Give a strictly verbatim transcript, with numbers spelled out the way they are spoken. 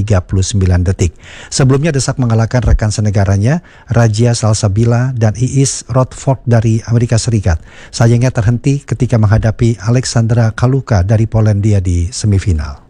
tiga puluh sembilan detik. Sebelumnya Desak mengalahkan rekan senegaranya Rajia Salsabila dan Iis Rodford dari Amerika Serikat. Sayangnya terhenti ketika menghadapi Alexandra Kaluka dari Polandia di semifinal.